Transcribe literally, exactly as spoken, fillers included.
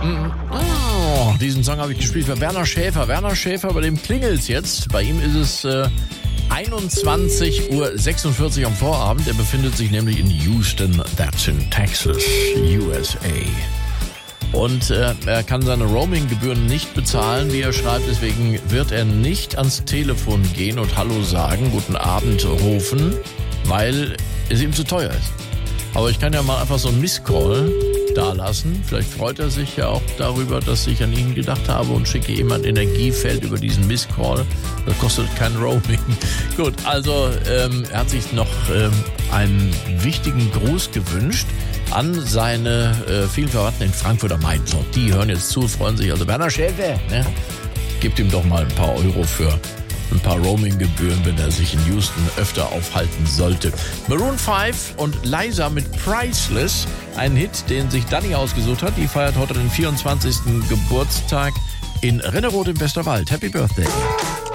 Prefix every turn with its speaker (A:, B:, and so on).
A: Oh, diesen Song habe ich gespielt für Werner Schäfer. Werner Schäfer, bei dem klingelt's jetzt. Bei ihm ist es äh, einundzwanzig Uhr sechsundvierzig am Vorabend. Er befindet sich nämlich in Houston, that's in Texas, U S A. Und äh, er kann seine Roaming-Gebühren nicht bezahlen, wie er schreibt. Deswegen wird er nicht ans Telefon gehen und Hallo sagen, guten Abend rufen, weil es ihm zu teuer ist. Aber ich kann ja mal einfach so einen Misscall da lassen. Vielleicht freut er sich ja auch darüber, dass ich an ihn gedacht habe und schicke ihm ein Energiefeld über diesen Misscall. Das kostet kein Roaming. Gut, also ähm, er hat sich noch ähm, einen wichtigen Gruß gewünscht an seine äh, vielen Verwandten in Frankfurt am Main. So, die hören jetzt zu, freuen sich. Also Werner Schäfer, ne? Gebt ihm doch mal ein paar Euro für ein paar Roaming-Gebühren, wenn er sich in Houston öfter aufhalten sollte. Maroon fünf und Liza mit Priceless, ein Hit, den sich Dani ausgesucht hat. Die feiert heute den vierundzwanzigsten Geburtstag in Rennerode im Westerwald. Happy Birthday.